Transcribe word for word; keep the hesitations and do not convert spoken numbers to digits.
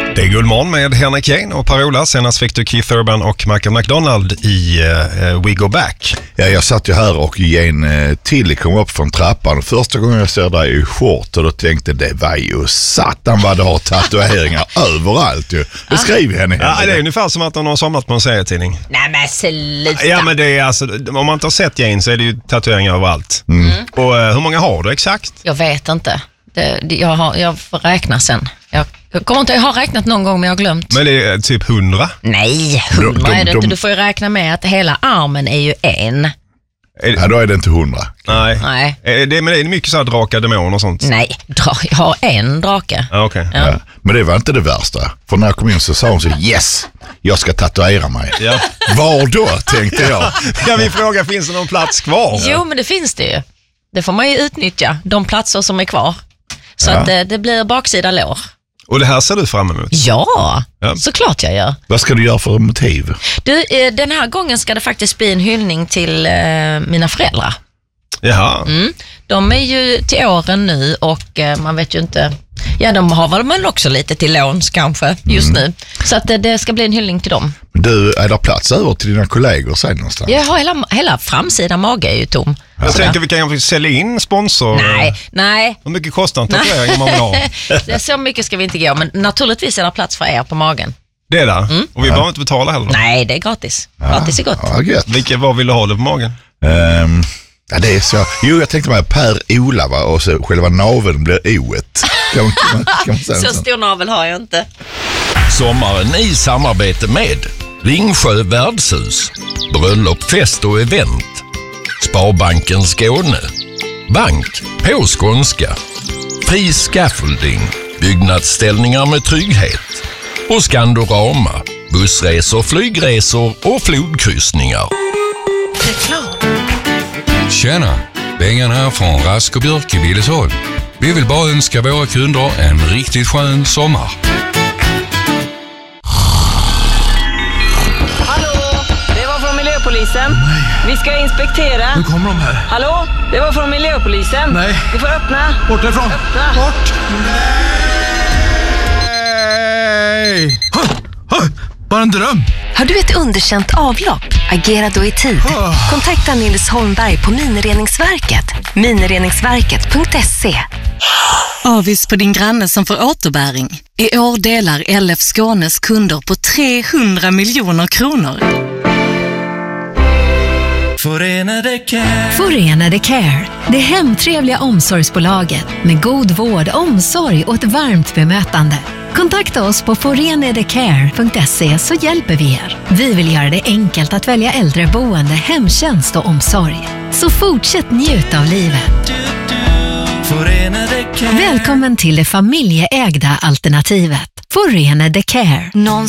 Det är Guldmorgon med Henrik Jane och Parola. Senast fick du Keith Urban och Michael McDonald i uh, We Go Back. Ja, jag satt ju här och Jane Tilly kom upp från trappan. Första gången jag ser dig i short och då tänkte det var ju satan vad det har tatueringar överallt ju. Beskriv henne. Ja, det är ungefär som att hon har somnat på en serietidning. Nej men sluta. Ja, men det är alltså, om man inte har sett Jane så är det ju tatueringar överallt. Mm. Och uh, hur många har du exakt? Jag vet inte. Det, det, jag, har, jag får räkna sen. Jag, jag kommer inte, jag har räknat någon gång men jag har glömt. Men det är typ hundra? Nej, hundra de, de, är det de, inte. Du får ju räkna med att hela armen är ju en. Är det... Ja, då är det inte hundra. Nej. Nej. Är det, men det är mycket så här draka, demoner och sånt? Nej, dra, jag har en drake. Ah, okay. Ja. Ja. Men det var inte det värsta. För när jag kom in så sa hon så, yes, jag ska tatuera mig. Ja. Var då, tänkte jag. Kan vi fråga, finns det någon plats kvar? Jo, men det finns det ju. Det får man ju utnyttja, de platser som är kvar. Så Ja. att det, det blir baksida lår. Och det här ser du fram emot? Ja, Ja. såklart jag gör. Vad ska du göra för motiv? Du, eh, den här gången ska det faktiskt bli en hyllning till eh, mina föräldrar. Jaha. Mm. De är ju till åren nu och eh, man vet ju inte. Ja, de har väl men också lite till låns kanske just Mm. nu. Så att det, det ska bli en hyllning till dem. Du, är det plats över till dina kollegor sen någonstans? Jag har hela, hela framsida mage är ju tom. Jag tänker vi kan sälja in sponsor. Nej, nej. Hur mycket kostar en tatuering man vill ha? Det är så mycket ska vi inte gå, men naturligtvis är det plats för er på magen. Det är det. Mm. Och vi behöver inte betala heller. Nej, det är gratis. Gratis är gott. Ja, gött. Vilka, vad vill du ha det på magen? Um, ja, det är så. Jo, jag tänkte mig Per-Ola, va? Och så själva naveln blir oet. Kan man, kan man, kan man säga Så så? stor navel har jag inte. Sommaren i samarbete med Ringsjö värdshus, bröllop, fest och event, Sparbanken Skåne, Bank på skånska, Fri Scaffolding, byggnadsställningar med trygghet och Skandorama, bussresor, flygresor och flodkryssningar. Tjena, Bengan här från Rask och Björk i Billesholm. Vi vill bara önska våra kunder en riktigt skön sommar. Hallå, det var från miljöpolisen. Nej. Vi ska inspektera. Nu kommer de här. Hallå, det var från miljöpolisen. Nej. Du får öppna. Bort ifrån. Öppna. Bort. Nej. Bara en dröm. Har du ett underkänt avlopp? Agera då i tid. Kontakta Nils Holmberg på Minireningsverket. minireningsverket punkt se. Avis på din granne som får återbäring. I år delar L F Skånes kunder på trehundra miljoner kronor. Förenade Care. Förenade Care. Det hemtrevliga omsorgsbolaget med god vård, omsorg och ett varmt bemötande. Kontakta oss på förenadecare punkt se så hjälper vi er. Vi vill göra det enkelt att välja äldreboende, hemtjänst och omsorg. Så fortsätt njuta av livet. Välkommen till det familjeägda alternativet. Förenade Care. Någon